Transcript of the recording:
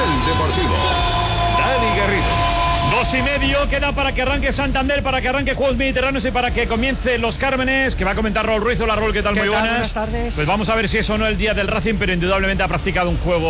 Nivel Deportivo. Dani Garrido. 2:30 queda para que arranque Santander, para que arranque Juegos Mediterráneos y para que comience Los Cármenes, que va a comentar Raúl Ruiz. Hola Raúl, ¿qué tal? Muy buenas. Buenas tardes. Pues vamos a ver si es o no el día del Racing, pero indudablemente ha practicado un juego